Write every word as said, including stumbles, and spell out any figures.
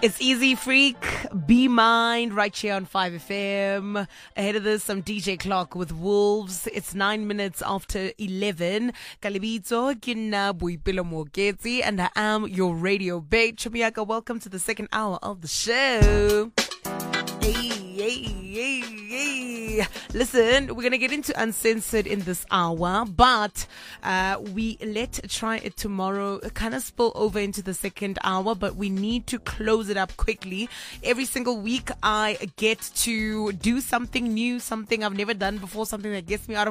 It's Easy Freak, Be Mind, right here on five F M. Ahead of this, some D J Clock with Wolves. It's nine minutes after eleven. Kalibito, Kina Buipilo Mogeti, and I am your radio babe. Chumiaka, welcome to the second hour of the show. Hey, hey, hey, hey. Listen, we're going to get into Uncensored in this hour, but uh, we let Try It Tomorrow kind of spill over into the second hour, but we need to close it up quickly. Every single week, I get to do something new, something I've never done before, something that gets me out of